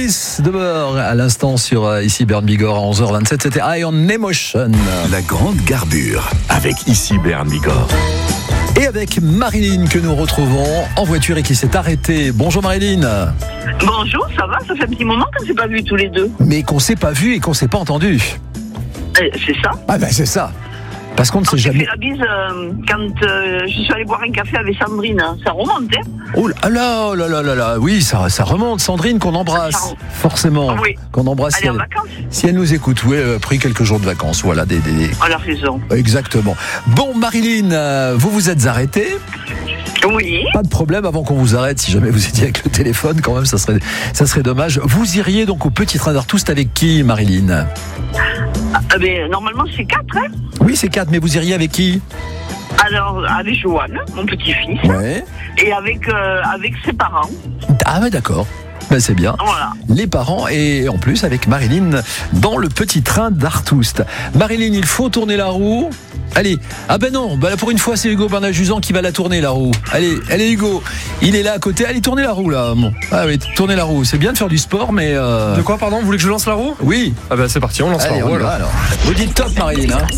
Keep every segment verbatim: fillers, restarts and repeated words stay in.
Chris Deber à l'instant sur euh, ici Bern Bigorre à onze heures vingt-sept. C'était High on Emotion. La grande garbure avec ici Bern Bigorre. Et avec Marilyn que nous retrouvons en voiture et qui s'est arrêtée. Bonjour Marilyn. Bonjour, ça va? Ça fait un petit moment qu'on ne s'est pas vus tous les deux. Mais qu'on s'est pas vu et qu'on s'est pas entendu. Euh, c'est ça? Ah ben c'est ça. Parce qu'on ne sait J'ai jamais. fait la bise euh, quand euh, je suis allée boire un café avec Sandrine. Ça remonte, hein? Oh là là là là là là. Oui, ça, ça remonte. Sandrine qu'on embrasse. Ça- forcément. Oui. Qu'on embrasse Elle si est en elle, vacances. si elle nous écoute. Oui, elle a pris quelques jours de vacances. Voilà, des, des, des- Elle a raison. Exactement. Bon Marilyn, euh, vous vous êtes arrêtée. Oui. Pas de problème avant qu'on vous arrête. Si jamais vous étiez avec le téléphone, quand même, ça serait, ça serait dommage. Vous iriez donc au Petit Train d'Artoust avec qui, Marilyn? Ah, ben, normalement, c'est quatre, hein? Oui, c'est quatre, mais vous iriez avec qui? Alors, avec Johan, mon petit-fils, Ouais. et avec, euh, avec ses parents. Ah ouais, d'accord. Ben, c'est bien. Voilà. Les parents et en plus avec Marilyn dans le Petit Train d'Artoust. Marilyn, il faut tourner la roue. Allez, ah ben non, ben là pour une fois c'est Hugo Bernard-Juzan qui va la tourner la roue. Allez, allez Hugo, il est là à côté. Allez, tournez la roue là. Bon. Ah oui, tournez la roue. C'est bien de faire du sport, mais euh... De quoi, pardon? Vous voulez que je lance la roue? oui. Ah bah c'est parti, on lance Allez, la on roue y va, alors. alors. Vous dites top, Marilyn. Hein.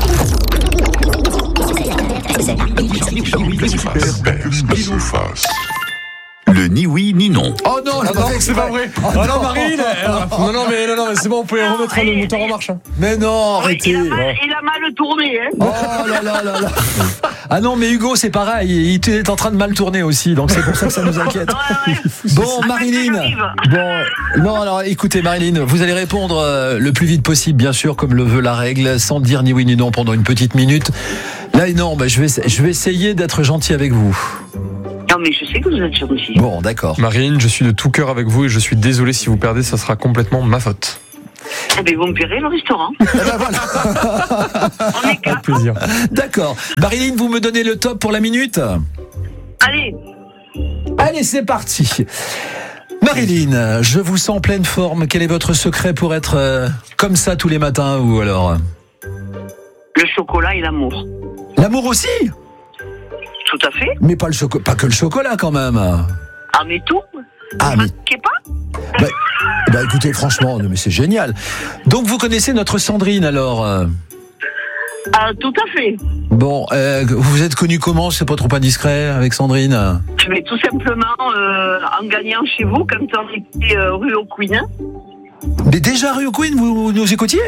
Le ni oui ni non. Oh non, Ah non, c'est pas vrai. Oh, Ah non, non. Marine. Non, non, mais non, non, mais c'est bon, on peut remettre le moteur en marche. hein. Mais non, Oui, arrêtez. il, a mal, il a mal tourné, hein? Oh là là là là. Ah non, mais Hugo, c'est pareil. Il est en train de mal tourner aussi, donc c'est pour ça que ça nous inquiète. Ouais, ouais. Bon, Attends, Marilyn. j'arrive. Bon, non, alors écoutez, Marilyn, vous allez répondre euh, le plus vite possible, bien sûr, comme le veut la règle, sans dire ni oui ni non pendant une petite minute. Là, non, bah, je vais, je vais essayer d'être gentil avec vous. Non, mais je sais que vous êtes gentil. Bon, d'accord. Marine, je suis de tout cœur avec vous et je suis désolé si vous perdez, ça sera complètement ma faute. Eh bien, vous me paierez le restaurant. Eh ben, voilà. On est Avec quatre. plaisir. D'accord. Marilyn, vous me donnez le top pour la minute? Allez, Allez, c'est parti. Marilyn, je vous sens en pleine forme. Quel est votre secret pour être euh, comme ça tous les matins ou alors? le chocolat et l'amour. L'amour aussi? Tout à fait. Mais pas le chocolat, pas que le chocolat quand même. Ah, mais tout. Ah, Vous mais- marquez pas? Bah, bah, écoutez, franchement, mais c'est génial. Donc vous connaissez notre Sandrine alors? euh Ah, tout à fait. Bon, euh, vous vous êtes connu comment? C'est pas trop indiscret avec Sandrine? Mais tout simplement euh, en gagnant chez vous quand on était euh, rue au Queen. Mais déjà rue au Queen, vous, vous nous écoutiez?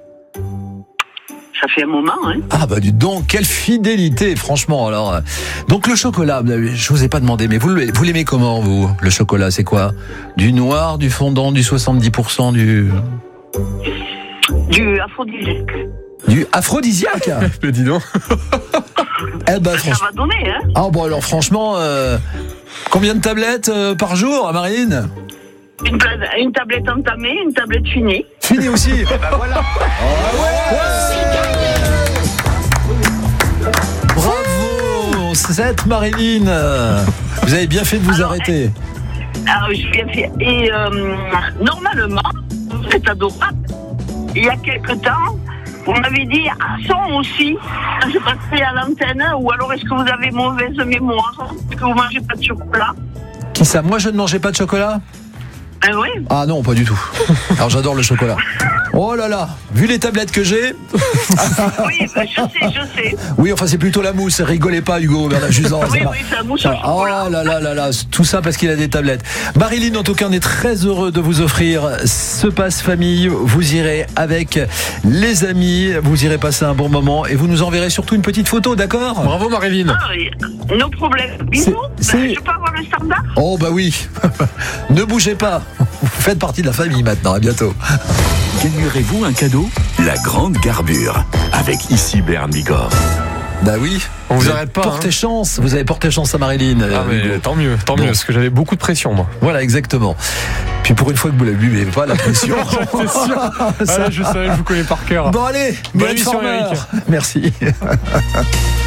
Ça fait un moment, hein. Ah bah dis donc, quelle fidélité, franchement. Alors, euh, donc le chocolat, je vous ai pas demandé, mais vous, le- vous l'aimez comment vous? Le chocolat, c'est quoi? Du noir, du fondant, du soixante-dix pour cent, du Du aphrodisiaque. du aphrodisiaque? Mais dis donc. Eh ben Ça franchement. va donner, hein. Ah bon alors franchement, euh, combien de tablettes euh, par jour, Marilyn? Une, pla- une tablette entamée, une tablette finie. Fini aussi. Eh ben voilà. Bravo, sept Marilyn. Vous avez bien fait de vous Alors, arrêter. Alors, je viens faire. Et euh, normalement, vous êtes adorable. Il y a quelque temps, vous m'avez dit à son aussi. Je passerai à l'antenne. Ou alors, est-ce que vous avez mauvaise mémoire? Est-ce que vous mangez pas de chocolat? Qui ça? Moi, je ne mangeais pas de chocolat? Ah oui. Ah non, pas du tout. Alors j'adore le chocolat. Oh là là, vu les tablettes que j'ai. Oui, bah, je sais, je sais. Oui, enfin c'est plutôt la mousse. Rigolez pas, Hugo Bernard-Juzan. Oui, oui, c'est la mousse au chocolat. Oh là là là là, tout ça parce qu'il a des tablettes. Marilyn, en tout cas, on est très heureux de vous offrir ce passe famille. Vous irez avec les amis, vous irez passer un bon moment et vous nous enverrez surtout une petite photo, d'accord? Bravo Marilyn. Ah, oui. Nos problèmes. Bisous. C'est- c'est- Je peux avoir le standard? Oh bah oui. Ne bougez pas. Vous faites partie de la famille maintenant. À bientôt. Gagnerez-vous un cadeau? La grande garbure avec ici Bern Bigorre. Bah oui. On vous avez arrête pas, Portez hein. chance. Vous avez porté chance à Marilyn. Ah euh, mais Hugo. tant mieux, tant Bon. mieux, parce que j'avais beaucoup de pression moi. Voilà, exactement. Puis pour une fois que vous la buvez pas, la pression. C'est sûr. Ah là, je savais, je vous connais par cœur. Bon allez, Bonne Mylène émission, Farmer. Eric. Merci.